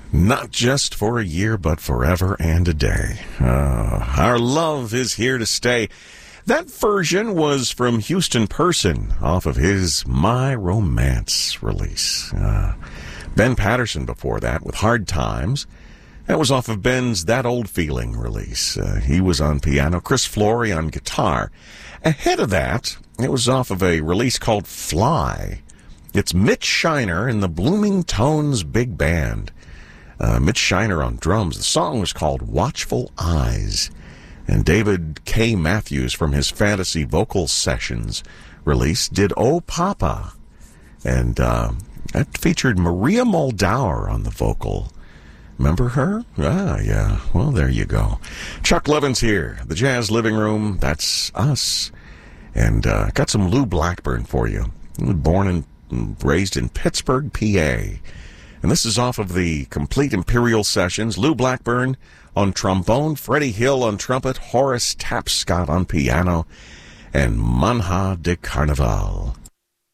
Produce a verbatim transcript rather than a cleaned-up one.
Not just for a year, but forever and a day. Uh, our love is here to stay. That version was from Houston Person off of his My Romance release. Uh, Ben Patterson before that with Hard Times. That was off of Ben's That Old Feeling release. Uh, he was on piano, Chris Flory on guitar. Ahead of that, it was off of a release called Fly. It's Mitch Shiner and the Blooming Tones Big Band. Uh, Mitch Shiner on drums. The song was called Watchful Eyes. And David K. Matthews from his Fantasy Vocal Sessions release did Oh Papa. And uh, that featured Maria Muldaur on the vocal. Remember her? Ah, yeah. Well, there you go. Chuck Levin's here. The Jazz Living Room. That's us. And uh, got some Lou Blackburn for you. Born and raised in Pittsburgh, P A. And this is off of the Complete Imperial Sessions. Lou Blackburn on trombone, Freddie Hill on trumpet, Horace Tapscott on piano, and Manha de Carnaval